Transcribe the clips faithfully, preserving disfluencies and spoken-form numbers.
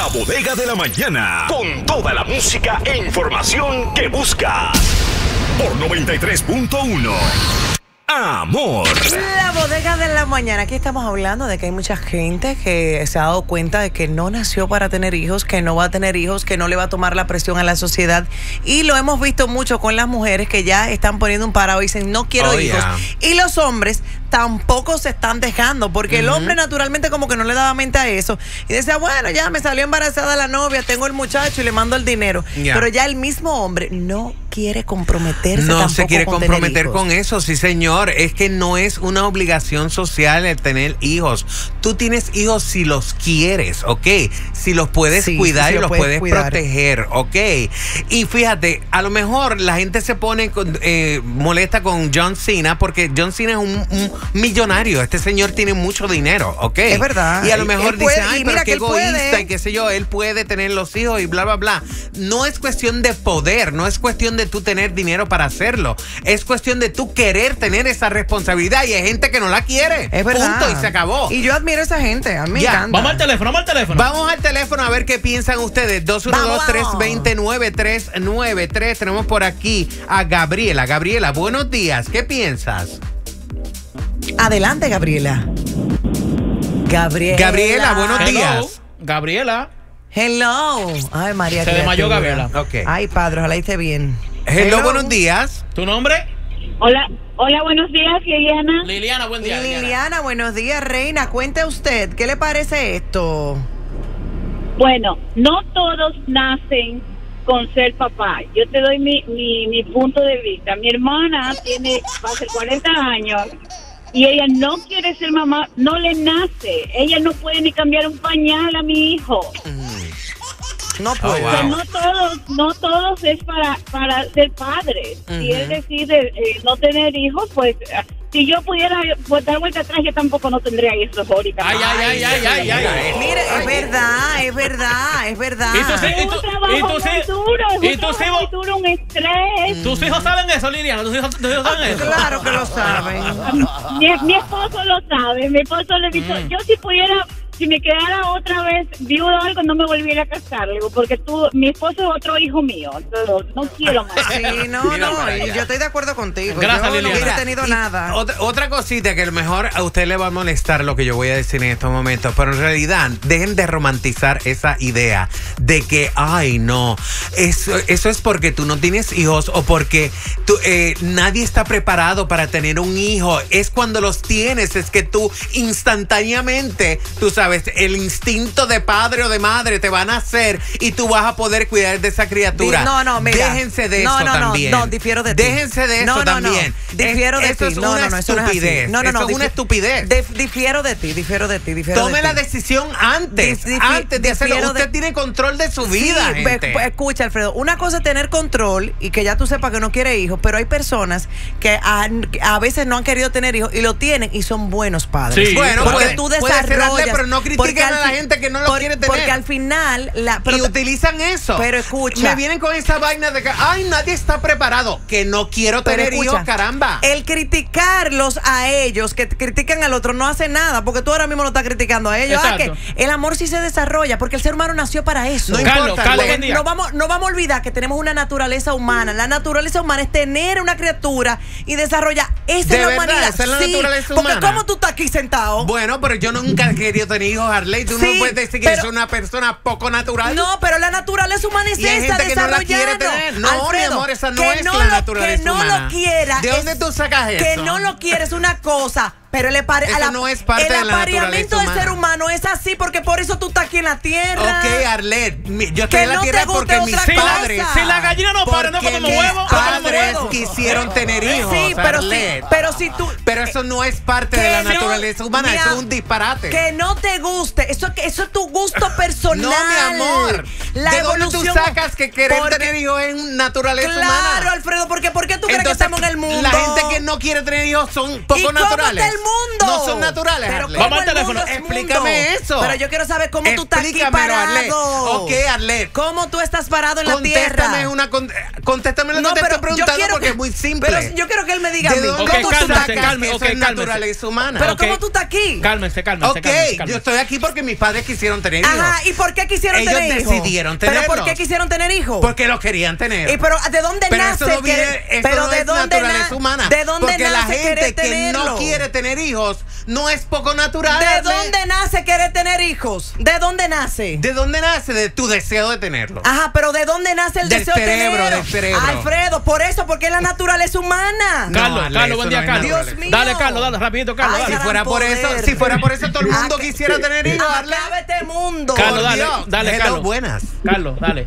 La Bodega de la Mañana, con toda la música e información que buscas. Por noventa y tres punto uno. Amor. La Bodega de la Mañana. Aquí estamos hablando de que hay mucha gente que se ha dado cuenta de que no nació para tener hijos, que no va a tener hijos, que no le va a tomar la presión a la sociedad. Y lo hemos visto mucho con las mujeres que ya están poniendo un parado y dicen no quiero oh, hijos. Yeah. Y los hombres tampoco se están dejando, porque uh-huh. el hombre naturalmente como que no le daba mente a eso. Y decía, bueno, ya me salió embarazada la novia, tengo el muchacho y le mando el dinero. Yeah. Pero ya el mismo hombre no quiere comprometerse No tampoco se quiere con comprometer tener con eso, sí señor. Es que no es una obligación social el tener hijos. Tú tienes hijos si los quieres, ¿ok? Si los puedes sí, cuidar sí, y los puedes, puedes cuidar. proteger, ¿ok? Y fíjate, a lo mejor la gente se pone con, eh, molesta con John Cena porque John Cena es un, un millonario. Este señor tiene mucho dinero, ¿ok? Es verdad. Y a lo mejor él dice, puede, ay, mira pero qué egoísta puede. y qué sé yo, él puede tener los hijos y bla, bla, bla. No es cuestión de poder, no es cuestión de tú tener dinero para hacerlo. Es cuestión de tú querer tener esa responsabilidad y hay gente que no la quiere. Es verdad. Punto y se acabó. Y yo admiro a esa gente, a mí me Ya. encanta. Vamos al teléfono, vamos al teléfono. Vamos al teléfono a ver qué piensan ustedes. dos uno dos, tres dos cero, nueve tres nueve tres. Tenemos por aquí a Gabriela. Gabriela, buenos días. ¿Qué piensas? Adelante, Gabriela. Gabriela. Gabriela, buenos Hello. días. Gabriela. Hello. Ay, María. Se desmayó criatura. Gabriela. Ok. Ay, padre, ojalá esté bien. Hello, Hello, buenos días. ¿Tu nombre? Hola, hola, buenos días, Liliana. Liliana, buen día. Liliana, Liliana. buenos días, reina. Cuente usted, ¿qué le parece esto? Bueno, no todos nacen con ser papá. Yo te doy mi, mi, mi punto de vista. Mi hermana tiene, va a ser cuarenta años y ella no quiere ser mamá, no le nace. Ella no puede ni cambiar un pañal a mi hijo. No puede. Oh, O sea, wow. no todos, no todos es para, para ser padres. Uh-huh. Si él decide eh, no tener hijos, pues si yo pudiera pues, dar vuelta atrás, yo tampoco no tendría hijos ahorita. Ay, ay, ay, ay, ay, ay, ay. Mire, es verdad, es verdad, es verdad. ¿Y tú sí? Es un trabajo ¿Y tú muy sí? duro, es ¿Y un tú sí? trabajo muy duro, un estrés. ¿Tus hijos saben eso, Liliana? ¿Tus hijos, tus hijos saben eso? Claro que lo saben. Mi, mi esposo lo sabe, mi esposo le dijo, Mm. yo si pudiera, si me quedara otra vez viuda o algo, no me volviera a casar, le digo, porque tú, mi esposo es otro hijo mío, entonces no quiero más. Sí, no, Mira no, para y allá. yo estoy de acuerdo contigo. Gracias, yo no Liliana. hubiera tenido Y nada. Otra, otra cosita que a lo mejor a usted le va a molestar lo que yo voy a decir en estos momentos, pero en realidad dejen de romantizar esa idea de que, ay, no, eso, eso es porque tú no tienes hijos o porque tú, eh, nadie está preparado para tener un hijo. Es cuando los tienes, es que tú instantáneamente, tú sabes, el instinto de padre o de madre te van a hacer y tú vas a poder cuidar de esa criatura. Di- no, no, mira. Déjense de No, eso no, no, también. no, difiero de ti. Déjense de eso No, no, no, también. difiero de Eso ti. es No, una no, no, eso no es así. estupidez. No, no, Eso no, es una difi- estupidez. Dif- difiero de ti, difiero de ti, difiero Tome de la ti. decisión antes, Dif- difi- antes de hacerlo. difiero Usted de- tiene control de su vida, Sí, gente. ve- escucha, Alfredo, una cosa es tener control y que ya tú sepas que no quiere hijos, pero hay personas que han- a veces no han querido tener hijos y lo tienen y son buenos padres. Sí, Bueno, porque puede- tú puede ser desarrollas. grande, pero no critiquen porque a al la fi- gente que no lo por- quiere tener. Porque al final. La, pero y te- utilizan eso. pero escucha. Me vienen con esa vaina de que, ay, nadie está preparado. Que no quiero Pero tener escucha, hijos, caramba. El criticarlos a ellos, que critican al otro, no hace nada, porque tú ahora mismo lo estás criticando a ellos. Ah, que Exacto. el amor sí se desarrolla, porque el ser humano nació para eso. No Carlos, importa. Carlos, Porque buen día. No vamos, no vamos a olvidar que tenemos una naturaleza humana. La naturaleza humana es tener una criatura y desarrollar. Esa ¿De es la verdad? humanidad. ¿Esa es la Sí, naturaleza porque humana? ¿cómo tú estás aquí sentado? Bueno, pero yo nunca he querido tener hijos, Harley. Tú Sí, no puedes decir que pero- yo soy una persona poco natural. No, pero la naturaleza humana es Y hay esa, gente que no la quiere desarrollando. tener. No, Alfredo, mi amor, esa no que es no la lo- naturaleza que no humana. lo quiera. ¿De dónde es- tú sacas Que eso? no lo quiere es una cosa. Pero el, apare- Eso a la- no es parte el de la apareamiento naturaleza del humana. ser humano es así porque por eso tú estás aquí en la tierra. Ok, Arlet, mi- yo estoy Que en la no te tierra guste porque mis otra padres. cosa. Si la gallina no para, no porque comemos mis huevo, no comemos padres huevo. quisieron tener hijos. Sí, pero sí, Arlet. pero si tú Pero eso no es parte de que la no- naturaleza humana, mi eso es am- un disparate. Que no te guste, eso, eso es tu gusto personal. No, mi amor. la ¿De dónde tú evolución. sacas que querer Porque- tener hijos es naturaleza Claro, humana? Alfredo, porque ¿por qué tú crees Entonces, que estamos en el mundo? La gente que no quiere tener hijos son poco ¿Y cómo naturales. está el mundo? No son naturales, Pero Arlet. ¿cómo Vamos al el mundo teléfono. es mundo? Explícame eso. Pero yo quiero saber cómo tú estás aquí Explícamelo, Arlet. parado. Ok, Arlet. ¿Cómo tú estás parado en la tierra? Contéstame una con- contéstame lo que No, te pero estoy yo preguntando quiero porque que- es muy simple. Pero yo quiero que él me diga a ¿De mí. dónde Ok, ¿Cómo tú cálmese, estás sacas aquí? cálmese, que ok, eso es cálmese. naturaleza humana? Pero Ok. ¿cómo tú estás aquí? Cálmense, cálmense, Ok, cálmense, cálmense. yo estoy aquí porque mis padres quisieron tener hijos. Ajá, ¿y por qué quisieron Ellos tener hijos? decidieron ¿Pero por tenerlos. qué quisieron tener hijos? Porque los querían tener. ¿Y pero de dónde Pero nace eso no viene, querer- eso pero no de es dónde naturaleza na- humana. ¿De dónde Porque la nace gente querer que tenerlo? no quiere tener hijos no es poco natural. ¿De Arlet. dónde nace querer tener hijos? ¿De dónde nace? ¿De dónde nace? De tu deseo de tenerlo. Ajá, pero ¿de dónde nace el Del deseo cerebro, de tenerlo? del cerebro. Alfredo, por eso, porque es la naturaleza humana. No, Carlos, Arlet, Carlos, buen eso día, no es Carlos. Dios mío. Dale, Carlos, dale, rapidito, Carlos, Ay, dale. Si gran fuera por eso, poder. si fuera por eso todo el mundo Ac- quisiera tener hijos, Arlet. Acaba este mundo. Carlos, Por dale, Dios. dale, Hello, Carlos. buenas. Carlos, dale,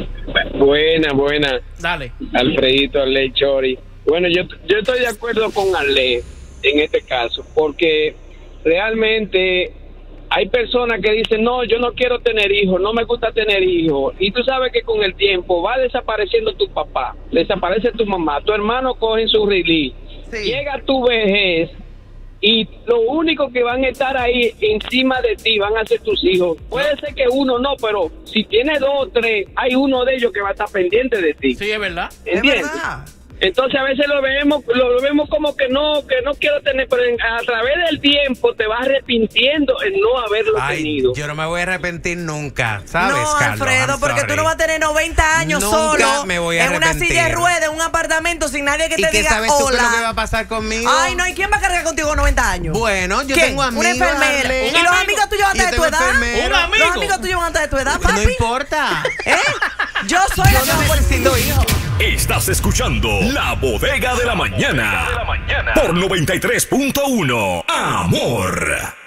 Buena, buena. dale. Alfredito, Arley, Chori. Bueno, yo, yo estoy de acuerdo con Arley en este caso, porque realmente hay personas que dicen, no, yo no quiero tener hijos, no me gusta tener hijos. Y tú sabes que con el tiempo va desapareciendo tu papá, desaparece tu mamá, tu hermano coge su release, Sí. llega tu vejez y lo único que van a estar ahí encima de ti van a ser tus hijos. Puede ser que uno no, pero si tienes dos o tres, hay uno de ellos que va a estar pendiente de ti. Sí, es verdad. Es ¿Entiendes? verdad. Entonces a veces lo vemos lo, lo vemos como que no que no quiero tener, pero en- a través del tiempo te vas arrepintiendo en no haberlo Ay, tenido. yo no me voy a arrepentir nunca, ¿sabes, No, Carlos? Alfredo, I'm porque tú sorry. no vas a tener noventa años Nunca solo me voy a en una arrepentir. silla de ruedas, en un apartamento sin nadie que ¿Y te qué diga sabes tú qué es hola. lo que va a pasar conmigo? Ay, no, ¿y quién va a cargar contigo noventa años? Bueno, yo ¿Quién? tengo amigos. Una enfermera. Arlet. ¿Y los amigos tuyos van a Yo estar de tu tengo edad? enfermero. Un amigo. Los amigos tuyos van a estar de tu edad, No papi. importa. ¿Eh? Yo soy la Yo no que necesito hijos. Estás escuchando La Bodega de la Mañana por noventa y tres punto uno. Amor.